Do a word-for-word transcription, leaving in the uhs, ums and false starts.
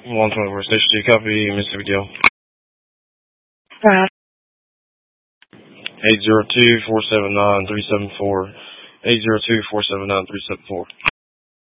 one twenty-four, Station two, copy, Mississippi Deal. Right. eight zero two, four seven nine, three seven four. eight zero two, four seven nine, three seven four.